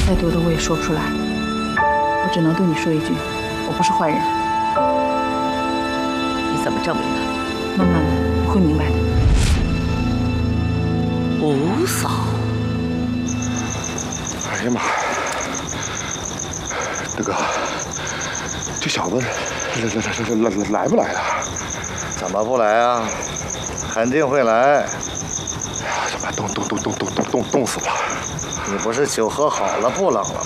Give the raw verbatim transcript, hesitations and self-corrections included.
再多的我也说不出来，我只能对你说一句，我不是坏人。 你怎么证明的？ 慢慢的，你会明白的。 五嫂， 哎呀妈！大哥，这小子来来来来不来了？ 怎么不来啊？肯定会来。 哎呀，这妈冻冻冻冻冻冻冻冻死了！ 你不是酒喝好了不冷了吗？